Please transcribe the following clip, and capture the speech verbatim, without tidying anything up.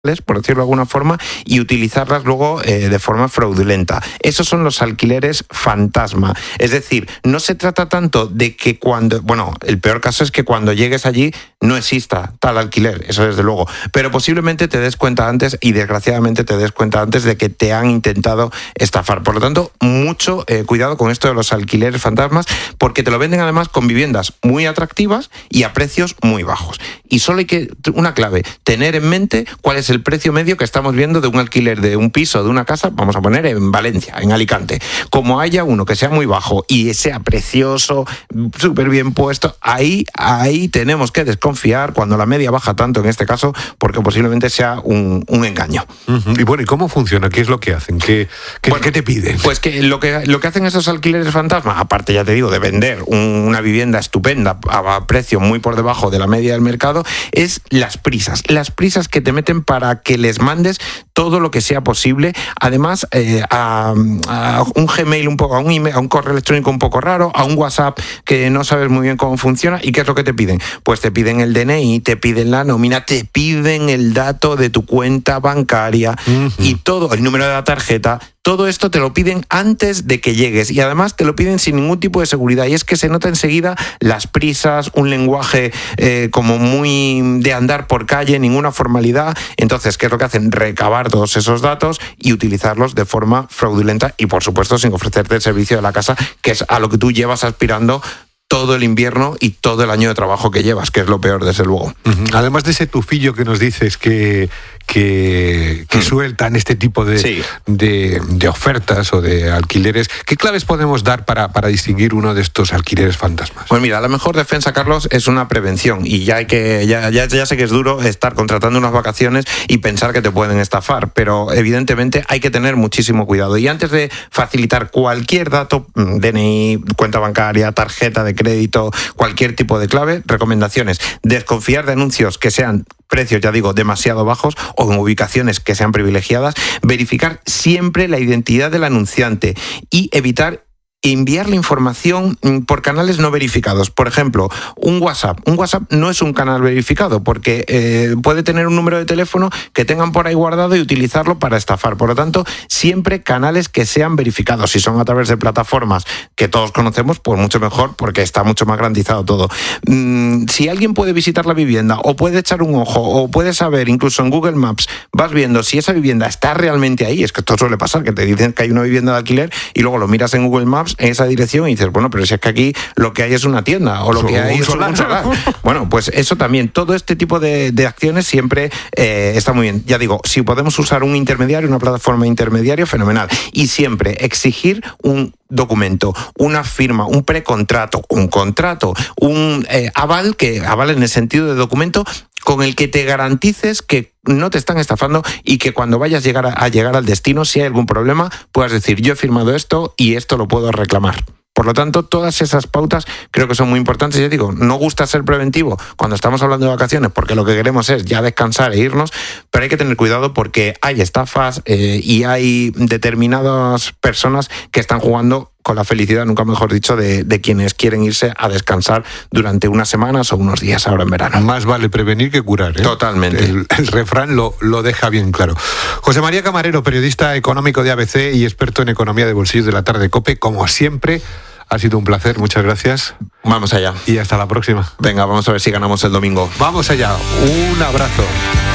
por decirlo de alguna forma, y utilizarlas luego eh, de forma fraudulenta. Esos son los alquileres fantasma. Es decir, no se trata tanto de que cuando... Bueno, el peor caso es que cuando llegues allí no exista tal alquiler, eso desde luego. Pero posiblemente te des cuenta antes y desgraciadamente te des cuenta antes de que te han intentado estafar. Por lo tanto, mucho eh, cuidado con esto de los alquileres fantasmas, porque te lo venden además con viviendas muy atractivas y a precios muy bajos. Y solo hay que, una clave, tener en mente cuál es el precio medio que estamos viendo de un alquiler de un piso, de una casa, vamos a poner en Valencia, en Alicante. Como haya uno que sea muy bajo y sea precioso, súper bien puesto, ahí, ahí tenemos que desconfiar cuando la media baja tanto en este caso, porque posiblemente sea un, un engaño. Uh-huh. Y bueno, ¿y cómo funciona? ¿Qué es lo que hacen? ¿Qué, qué, bueno, ¿qué te piden? Pues que lo que lo que hacen esos alquileres fantasma, aparte ya te digo, de vender un, una vivienda estupenda a, a precio muy por debajo de la media del mercado, es las prisas. Las prisas que te meten para que les mandes todo lo que sea posible, además eh, a, a un Gmail un poco, a un email, a un correo electrónico un poco raro, a un WhatsApp que no sabes muy bien cómo funciona. ¿Y qué es lo que te piden? Pues te piden el D N I, te piden la nómina, te piden el dato de tu cuenta bancaria uh-huh. y todo, el número de la tarjeta. Todo esto te lo piden antes de que llegues y además te lo piden sin ningún tipo de seguridad, y es que se nota enseguida las prisas, un lenguaje eh, como muy de andar por calle, ninguna formalidad. Entonces, ¿qué es lo que hacen? Recabar todos esos datos y utilizarlos de forma fraudulenta y, por supuesto, sin ofrecerte el servicio de la casa, que es a lo que tú llevas aspirando todo el invierno y todo el año de trabajo que llevas, que es lo peor, desde luego. Uh-huh. Además de ese tufillo que nos dices que, que, que uh-huh. sueltan este tipo de, sí. de, de ofertas o de alquileres, ¿qué claves podemos dar para, para distinguir uno de estos alquileres fantasmas? Pues mira, la mejor defensa, Carlos, es una prevención, y ya hay que ya, ya, ya sé que es duro estar contratando unas vacaciones y pensar que te pueden estafar, pero evidentemente hay que tener muchísimo cuidado. Y antes de facilitar cualquier dato, D N I, cuenta bancaria, tarjeta de crédito, cualquier tipo de clave, recomendaciones: desconfiar de anuncios que sean precios, ya digo, demasiado bajos o en ubicaciones que sean privilegiadas, verificar siempre la identidad del anunciante y evitar enviar la información por canales no verificados. Por ejemplo, un WhatsApp. Un WhatsApp no es un canal verificado porque eh, puede tener un número de teléfono que tengan por ahí guardado y utilizarlo para estafar. Por lo tanto, siempre canales que sean verificados. Si son a través de plataformas que todos conocemos, pues mucho mejor, porque está mucho más garantizado todo. Mm, si alguien puede visitar la vivienda o puede echar un ojo o puede saber, incluso en Google Maps, vas viendo si esa vivienda está realmente ahí. Es que esto suele pasar, que te dicen que hay una vivienda de alquiler y luego lo miras en Google Maps en esa dirección y dices, bueno, pero si es que aquí lo que hay es una tienda o lo que hay es un solar. Bueno, pues eso también, todo este tipo de, de acciones siempre eh, está muy bien. Ya digo, si podemos usar un intermediario, una plataforma intermediaria, fenomenal. Y siempre exigir un documento, una firma, un precontrato, un contrato, un eh, aval, que aval en el sentido de documento con el que te garantices que no te están estafando y que cuando vayas a llegar a, a llegar al destino, si hay algún problema, puedas decir, yo he firmado esto y esto lo puedo reclamar. Por lo tanto, todas esas pautas creo que son muy importantes. Yo digo, no gusta ser preventivo cuando estamos hablando de vacaciones, porque lo que queremos es ya descansar e irnos, pero hay que tener cuidado porque hay estafas eh, y hay determinadas personas que están jugando con la felicidad, nunca mejor dicho, de, de quienes quieren irse a descansar durante unas semanas o unos días ahora en verano. Más vale prevenir que curar, ¿eh? Totalmente. El, el refrán lo, lo deja bien claro. José María Camarero, periodista económico de A B C y experto en economía de bolsillos de la tarde COPE, como siempre, ha sido un placer, muchas gracias. Vamos allá. Y hasta la próxima. Venga, vamos a ver si ganamos el domingo. Vamos allá, un abrazo.